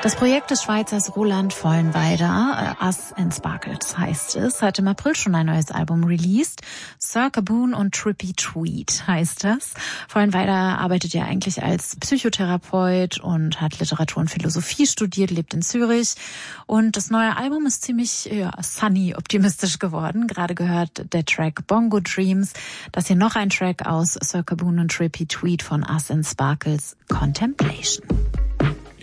Das Projekt des Schweizers Roland Vollenweider, Us and Sparkles heißt es, hat im April schon ein neues Album released. Sir Kaboon und Trippy Tweet heißt das. Vollenweider arbeitet ja eigentlich als Psychotherapeut und hat Literatur und Philosophie studiert, lebt in Zürich. Und das neue Album ist ziemlich sunny optimistisch geworden. Gerade gehört der Track Bongo Dreams. Das hier noch ein Track aus Sir Kaboon und Trippy Tweet von Us and Sparkles, Contemplation.